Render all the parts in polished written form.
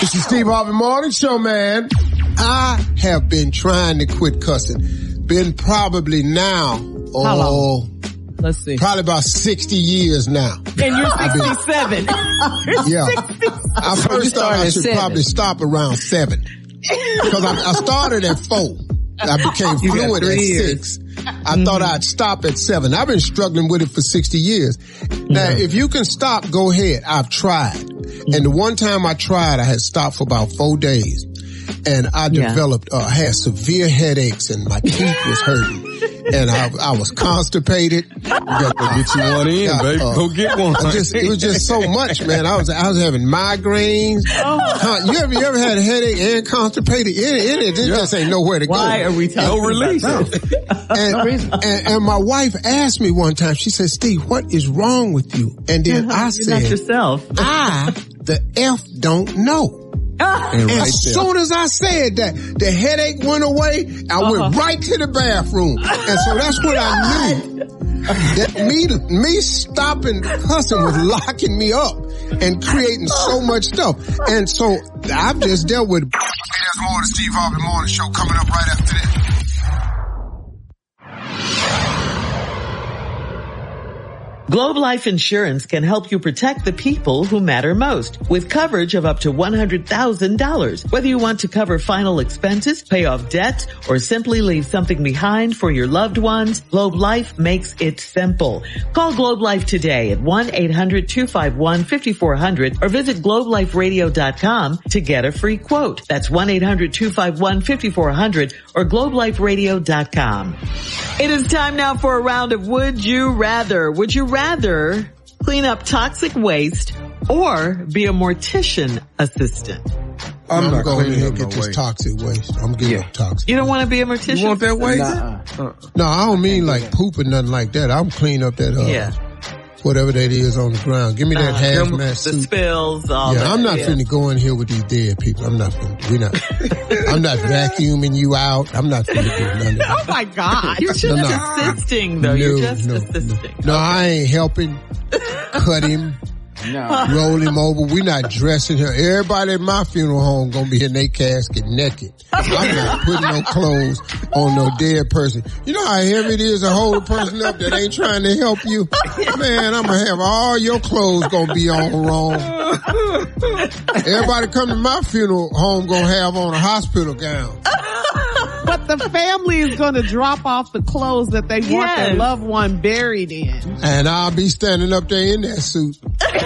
It's the Steve Harvey Morning Show, man. I have been trying to quit cussing. Been probably now, how long? Let's see. Probably about 60 years now. And you're 67. Yeah. 67. I first thought I should probably stop around 7. Because I started at 4. I became fluent at 6. I thought I'd stop at 7. I've been struggling with it for 60 years. Now, if you can stop, go ahead. I've tried. And the one time I tried, I had stopped for about 4 days. And I developed, had severe headaches and my teeth was hurting. And I was constipated. You got to get you one in, baby. Go get one. It was just so much, man. I was having migraines. You ever had a headache and constipated? It just ain't nowhere to go. Why are we talking no release? About and my wife asked me one time, she said, Steve, what is wrong with you? And then I said, not yourself. the F don't know. And as soon as I said that, the headache went away. I went right to the bathroom. And so that's what I knew. That me stopping cussing was locking me up and creating so much stuff. And so I've just dealt with it. Hey, there's more of the Steve Harvey Morning Show coming up right after this. Globe Life Insurance can help you protect the people who matter most with coverage of up to $100,000. Whether you want to cover final expenses, pay off debt, or simply leave something behind for your loved ones, Globe Life makes it simple. Call Globe Life today at 1-800-251-5400 or visit globeliferadio.com to get a free quote. That's 1-800-251-5400 or globeliferadio.com. It is time now for a round of Would You Rather. Would you rather clean up toxic waste or be a mortician assistant? I'm not going to get this toxic waste. I'm getting up toxic. You don't want to be a mortician? You want that waste? No, I don't mean like poop or nothing like that. I'm clean up that, whatever that is on the ground. Give me that hazmat suit. The spills, all that. I'm not finna go in here with these dead people. I'm not vacuuming you out. I'm not finna do none of that. Oh my God. You're just assisting though. You're just assisting. No, I ain't helping cut him. No. Roll him over. We're not dressing him. Everybody at my funeral home gonna be in their casket naked. I'm not putting no clothes on no dead person. You know how heavy it is to hold a person up that ain't trying to help you? Man, I'm gonna have all your clothes gonna be on wrong. Everybody come to my funeral home gonna have on a hospital gown. But the family is going to drop off the clothes that they want their loved one buried in. And I'll be standing up there in that suit.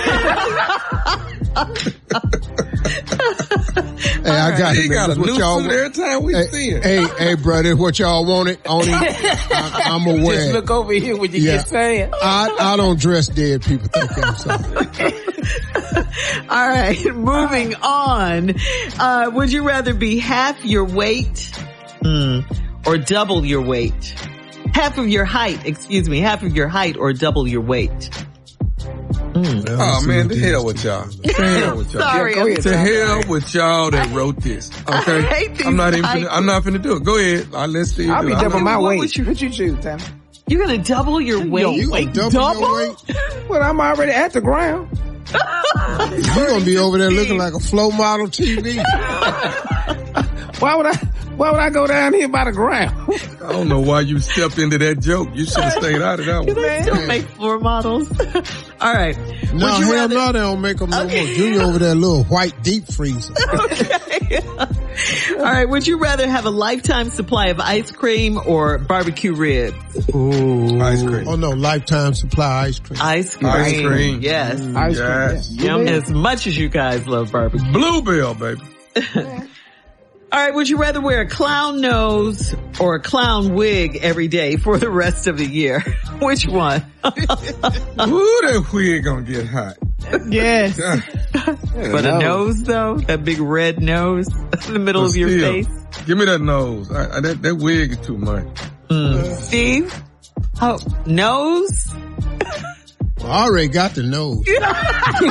Hey, I got it. Got a what y'all want every time we see it. Hey, brother, what y'all want it on it? I'm aware. Just look over here when you get saying. I don't dress dead people. Thank you. I'm sorry. All right, moving on. Would you rather be half your weight? Or double your weight. Half of your height or double your weight. Oh man, the hell with y'all. Sorry. To hell with y'all that wrote this. Okay? I'm not finna do it. Go ahead. Let's see. I'll be double my weight. What you choose, Tammy? You're gonna double your weight? You gonna double your weight? Well, I'm already at the ground. You're gonna be over there looking like a flow model TV. Why would I go down here by the ground? I don't know why you stepped into that joke. You should have stayed out of that one. They still make floor models. All right. No, hell no, they don't make them no more. Junior over there, little white deep freezer. Okay. All right. Would you rather have a lifetime supply of ice cream or barbecue ribs? Ooh. Ice cream. Oh no, lifetime supply ice cream. Ice cream. Ice cream. Yes. Ice cream. Yum. As much as you guys love barbecue. Bluebell, baby. All right, would you rather wear a clown nose or a clown wig every day for the rest of the year? Which one? Ooh, that wig gonna get hot. Yes. But a nose though? That big red nose in the middle of your face? Give me that nose. That wig is too much. Steve? Nose? I already got the nose.